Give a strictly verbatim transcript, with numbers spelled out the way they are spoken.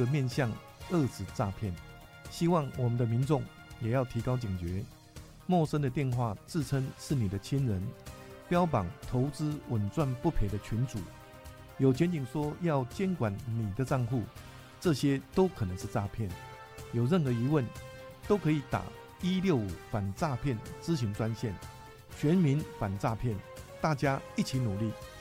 个面向遏制诈骗。希望我们的民众也要提高警觉，陌生的电话自称是你的亲人，标榜投资稳赚不赔的群组，有检警说要监管你的账户，这些都可能是诈骗。有任何疑问都可以打一六五反诈骗咨询专线，全民反诈骗，大家一起努力。